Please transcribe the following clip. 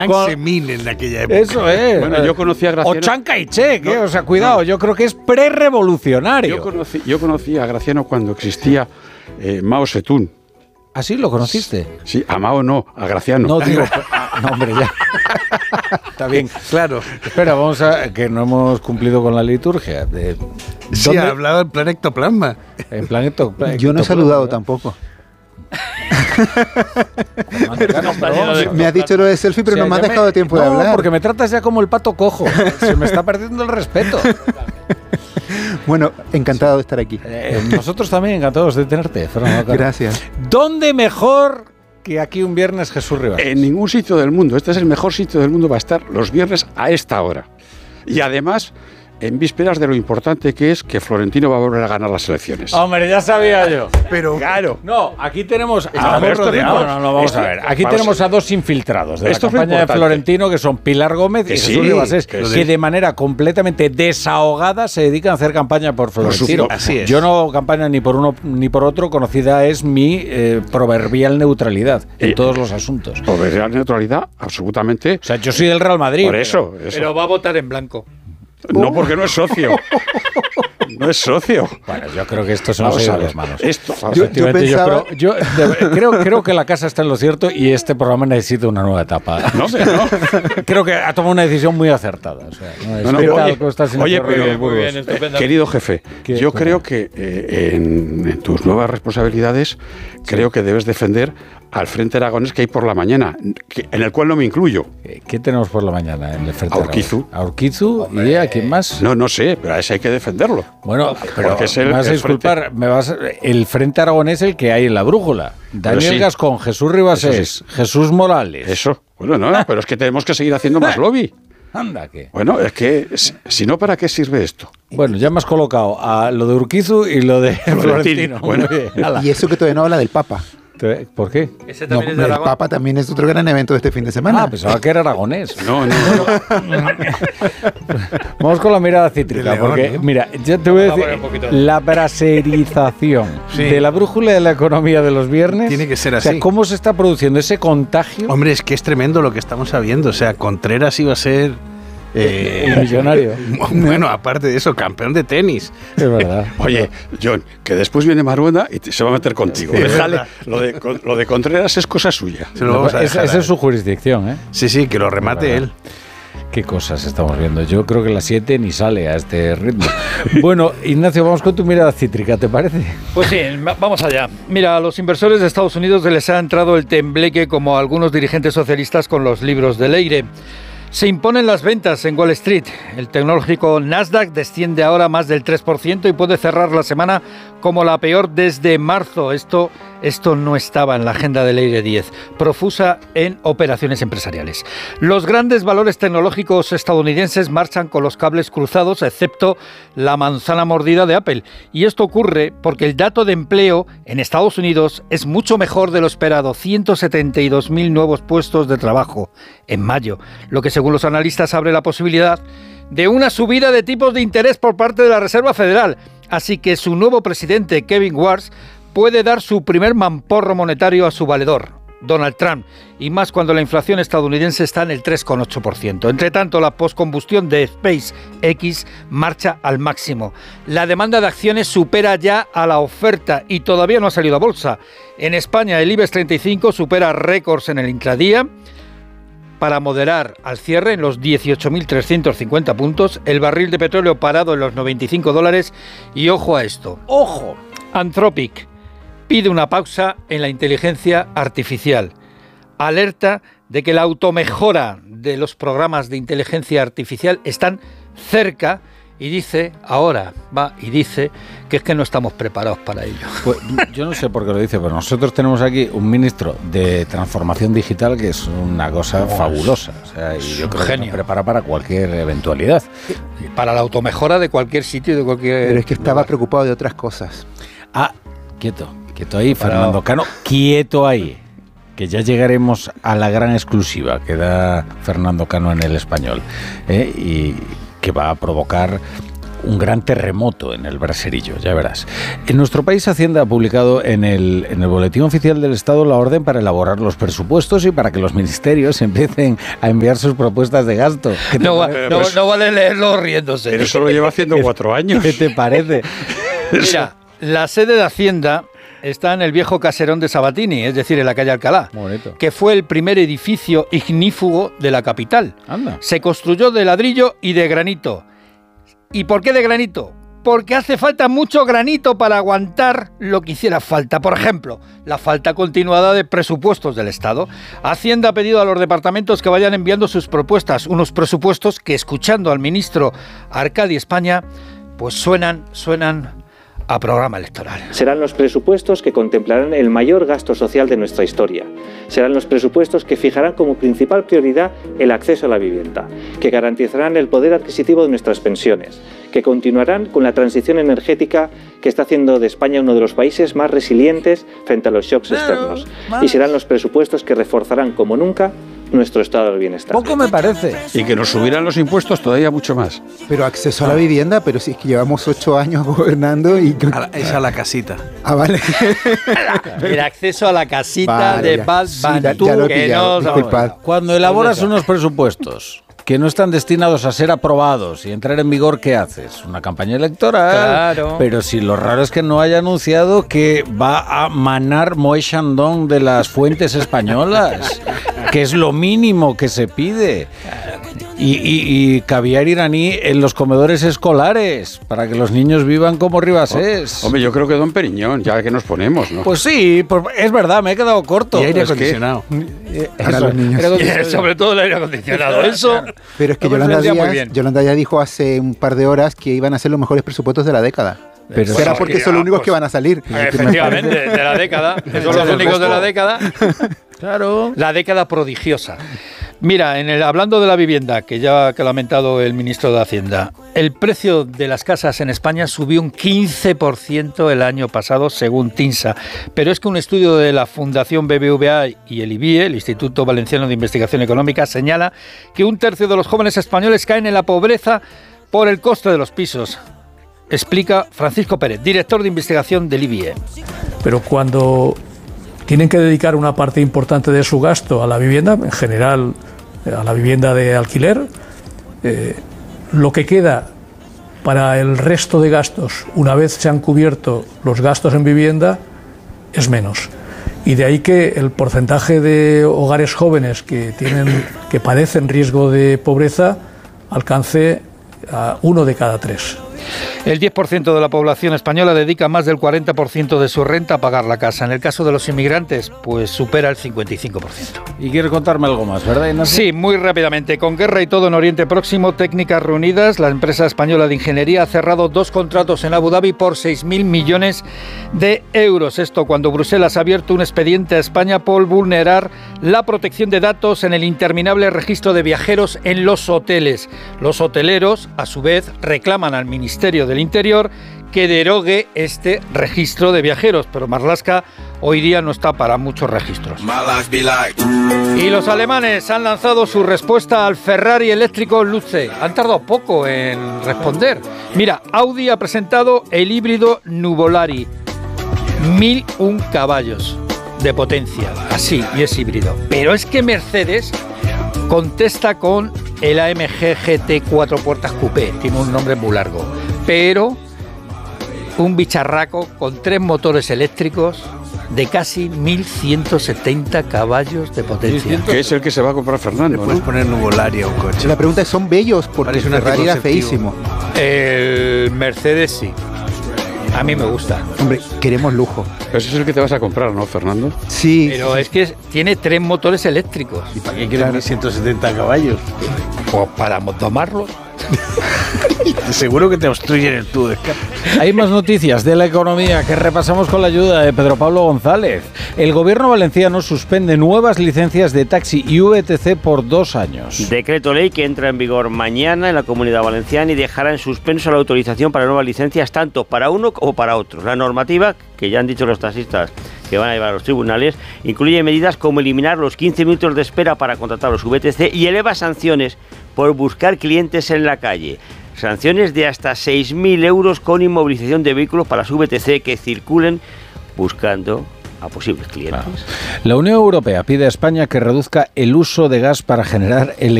Semín en aquella época. Eso es. Bueno, yo conocí a Graciano. O Chiang Kai-shek, o sea, cuidado, yo creo que es prerevolucionario. Yo conocí a Graciano cuando existía Mao Zedong. ¿Ah, sí? ¿Lo conociste? Sí, a Mao no, a Graciano. No, digo, no, hombre, ya. Está bien. Claro. Espera, vamos a... que no hemos cumplido con la liturgia. Sí, ha hablado en plan ectoplasma. En plan ectoplasma. Yo no he saludado tampoco. Me has dicho lo de selfie, pero no me has dejado tiempo de hablar. No, porque me tratas ya como el pato cojo. Se me está perdiendo el respeto. Bueno, encantado de estar aquí. Nosotros también encantados de tenerte, Fernando. Gracias. ¿Dónde mejor que aquí un viernes, Jesús Rivas? En ningún sitio del mundo. Este es el mejor sitio del mundo. Va a estar los viernes a esta hora. Y además, en vísperas de lo importante que es que Florentino va a volver a ganar las elecciones. Hombre, ya sabía yo. Pero claro. No, aquí tenemos Vamos a ver. Aquí tenemos a dos infiltrados de la campaña de Florentino, que son Pilar Gómez y Jesús Rivas, que de manera completamente desahogada se dedican a hacer campaña por Florentino. Así es. Yo no campaña ni por uno ni por otro. Conocida es mi proverbial neutralidad en todos los asuntos. Proverbial neutralidad, absolutamente. O sea, yo soy del Real Madrid. Por eso. Pero va a votar en blanco. No, porque no es socio. No es socio. Bueno, yo creo que esto se nos ha ido a las manos. Creo que la casa está en lo cierto y este programa necesita una nueva etapa. No. Creo que ha tomado una decisión muy acertada. O sea, querido jefe, yo creo que en tus nuevas responsabilidades creo que debes defender al Frente Aragonés que hay por la mañana, en el cual no me incluyo. ¿Qué tenemos por la mañana en el Frente Aragonés? A Urquizu y a quién más. No sé, pero a ese hay que defenderlo. Bueno, pero me vas a disculpar, el Frente Aragonés es el que hay en la brújula. Daniel Gascón, Jesús Ribasés, Jesús Morales. Eso, bueno, no, pero es que tenemos que seguir haciendo más lobby. Anda, ¿qué? Bueno, es que, si no, ¿para qué sirve esto? Bueno, ya me has colocado a lo de Urquizu y lo de Florentino. Bueno, y eso que todavía no habla del Papa. ¿Por qué? Ese también es de el Aragón. Papa también es otro gran evento de este fin de semana. Pensaba que era aragonés. No. Vamos con la mirada cítrica, porque, mira, ya te voy a decir, la braserización de la brújula de la economía de los viernes. Tiene que ser así. O sea, ¿cómo se está produciendo ese contagio? Hombre, es que es tremendo lo que estamos sabiendo. O sea, Contreras iba a ser... millonario. Bueno, aparte de eso, campeón de tenis. Es verdad. Oye, John, que después viene Maruenda y se va a meter contigo. Sí, déjale, lo de Contreras es cosa suya. Se lo vamos a dejar. Esa es su jurisdicción, ¿eh? Sí, que lo remate él. Qué cosas estamos viendo. Yo creo que las 7 ni sale a este ritmo. Bueno, Ignacio, vamos con tu mirada cítrica, ¿te parece? Pues sí, vamos allá. Mira, a los inversores de Estados Unidos les ha entrado el tembleque como a algunos dirigentes socialistas con los libros de Leire. Se imponen las ventas en Wall Street. El tecnológico Nasdaq desciende ahora más del 3% y puede cerrar la semana como la peor desde marzo. Esto no estaba en la agenda de Leire 10, profusa en operaciones empresariales. Los grandes valores tecnológicos estadounidenses marchan con los cables cruzados, excepto la manzana mordida de Apple. Y esto ocurre porque el dato de empleo en Estados Unidos es mucho mejor de lo esperado, 172.000 nuevos puestos de trabajo en mayo, lo que según los analistas abre la posibilidad de una subida de tipos de interés por parte de la Reserva Federal. Así que su nuevo presidente, Kevin Warsh, puede dar su primer mamporro monetario a su valedor, Donald Trump, y más cuando la inflación estadounidense está en el 3,8%. Entre tanto, la postcombustión de SpaceX marcha al máximo. La demanda de acciones supera ya a la oferta y todavía no ha salido a bolsa. En España, el IBEX 35 supera récords en el intradía para moderar al cierre en los 18.350 puntos, el barril de petróleo parado en los $95 y ojo a esto, ¡ojo! Anthropic pide una pausa en la inteligencia artificial. Alerta de que la automejora de los programas de inteligencia artificial están cerca y dice que es que no estamos preparados para ello. Pues, yo no sé por qué lo dice, pero nosotros tenemos aquí un ministro de transformación digital que es una cosa fabulosa. O sea, y yo creo que nos prepara para cualquier eventualidad. Para la automejora de cualquier sitio, de cualquier... Pero es que estaba preocupado de otras cosas. Quieto ahí, Fernando Cano, quieto ahí. Que ya llegaremos a la gran exclusiva que da Fernando Cano en El Español, y que va a provocar un gran terremoto en el braserillo, ya verás. En nuestro país, Hacienda ha publicado en el Boletín Oficial del Estado la orden para elaborar los presupuestos y para que los ministerios empiecen a enviar sus propuestas de gasto. No vale leerlo riéndose. Pero eso lo lleva haciendo 4 años. ¿Qué te parece? Mira, la sede de Hacienda está en el viejo caserón de Sabatini, es decir, en la calle Alcalá, bonito, que fue el primer edificio ignífugo de la capital. Anda. Se construyó de ladrillo y de granito. ¿Y por qué de granito? Porque hace falta mucho granito para aguantar lo que hiciera falta. Por ejemplo, la falta continuada de presupuestos del Estado. Hacienda ha pedido a los departamentos que vayan enviando sus propuestas, unos presupuestos que, escuchando al ministro Arcadi España, pues suenan a programa electoral. Serán los presupuestos que contemplarán el mayor gasto social de nuestra historia. Serán los presupuestos que fijarán como principal prioridad el acceso a la vivienda, que garantizarán el poder adquisitivo de nuestras pensiones, que continuarán con la transición energética que está haciendo de España uno de los países más resilientes frente a los shocks externos. Y serán los presupuestos que reforzarán como nunca nuestro estado del bienestar. Poco me parece. Y que nos subirán los impuestos todavía mucho más. Pero acceso a la vivienda, pero si es que llevamos 8 años gobernando y... Es a la casita. Ah, vale. El acceso a la casita vale, de ya. Bad Sí, Bantu, ya lo he que pillado, no... disculpad. Cuando elaboras unos presupuestos que no están destinados a ser aprobados y entrar en vigor, ¿qué haces? Una campaña electoral. Claro. Pero si lo raro es que no haya anunciado que va a manar Moët Chandon de las fuentes españolas, que es lo mínimo que se pide. Y caviar iraní en los comedores escolares, para que los niños vivan como Ribasés. Hombre, yo creo que Don Periñón, ya que nos ponemos, ¿no? Pues sí, pues es verdad, me he quedado corto. Y aire Es que- acondicionado. Para los niños. Sobre todo el aire acondicionado. Eso... Pero es que no me Yolanda vendría muy bien. Díaz dijo hace un par de horas que iban a ser los mejores presupuestos de la década. Pero Será sí, porque son los únicos que van a salir. Efectivamente, de la década. Son los únicos de la década. Claro. La década prodigiosa. Mira, hablando de la vivienda, que ya ha lamentado el ministro de Hacienda, el precio de las casas en España subió un 15% el año pasado, según TINSA. Pero es que un estudio de la Fundación BBVA y el IBIE, el Instituto Valenciano de Investigación Económica, señala que 1/3 de los jóvenes españoles caen en la pobreza por el coste de los pisos. Explica Francisco Pérez, director de investigación del IBIE. Pero cuando tienen que dedicar una parte importante de su gasto a la vivienda, en general a la vivienda de alquiler, lo que queda para el resto de gastos, una vez se han cubierto los gastos en vivienda, es menos. Y de ahí que el porcentaje de hogares jóvenes que padecen riesgo de pobreza alcance a 1 de cada 3. El 10% de la población española dedica más del 40% de su renta a pagar la casa. En el caso de los inmigrantes, pues supera el 55%. Y quieres contarme algo más, ¿verdad, Ignacio? Sí, muy rápidamente. Con guerra y todo en Oriente Próximo, Técnicas Reunidas, la empresa española de ingeniería, ha cerrado 2 contratos en Abu Dhabi por 6.000 millones de euros. Esto cuando Bruselas ha abierto un expediente a España por vulnerar la protección de datos en el interminable registro de viajeros en los hoteles. Los hoteleros, a su vez, reclaman al Ministerio del Interior que derogue este registro de viajeros, pero Marlaska hoy día no está para muchos registros. Y los alemanes han lanzado su respuesta al Ferrari eléctrico Luce. Han tardado poco en responder. Mira, Audi ha presentado el híbrido Nuvolari, 1001 caballos de potencia, así, y es híbrido. Pero es que Mercedes contesta con el AMG GT 4 puertas coupé, tiene un nombre muy largo, pero un bicharraco con 3 motores eléctricos de casi 1.170 caballos de potencia. Que es el que se va a comprar Fernando, Le puedes ¿no? poner Nuvolaria a un coche. La pregunta es, ¿son bellos? Porque Parece un Ferrari era anticonceptivo. feísimo. El Mercedes sí, a mí me gusta. Hombre, queremos lujo. Ese es el que te vas a comprar, ¿no, Fernando? Sí. Pero es que tiene 3 motores eléctricos. ¿Y para qué quieres 170 caballos? Pues para tomarlos. Seguro que te obstruyen el tubo de escape. Hay más noticias de la economía que repasamos con la ayuda de Pedro Pablo González. El gobierno valenciano suspende nuevas licencias de taxi y VTC por 2 años. Decreto ley que entra en vigor mañana en la Comunidad Valenciana y dejará en suspenso la autorización para nuevas licencias tanto para uno como para otro. La normativa, que ya han dicho los taxistas que van a llevar a los tribunales, incluye medidas como eliminar los 15 minutos de espera para contratar los VTC y eleva sanciones por buscar clientes en la calle. Sanciones de hasta 6.000 euros con inmovilización de vehículos para las VTC que circulen buscando a posibles clientes. La Unión Europea pide a España que reduzca el uso de gas para generar electricidad